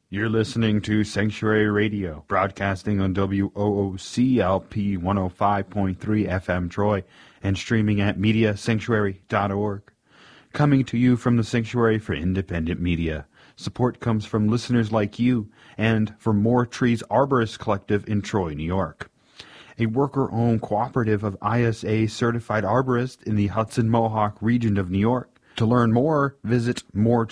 You're listening to Sanctuary Radio, broadcasting on WOOCLP 105.3 FM Troy and streaming at MediaSanctuary.org. Coming to you from the Sanctuary for Independent Media. Support comes from listeners like you and from More Trees Arborist Collective in Troy, New York, a worker-owned cooperative of ISA-certified arborists in the Hudson Mohawk region of New York. To learn more, visit moretrees.org.